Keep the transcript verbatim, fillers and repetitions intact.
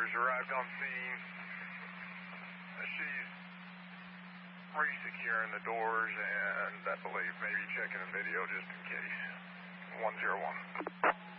officers arrived on scene. She's re-securing the doors and I believe maybe checking the video just in case. one zero one.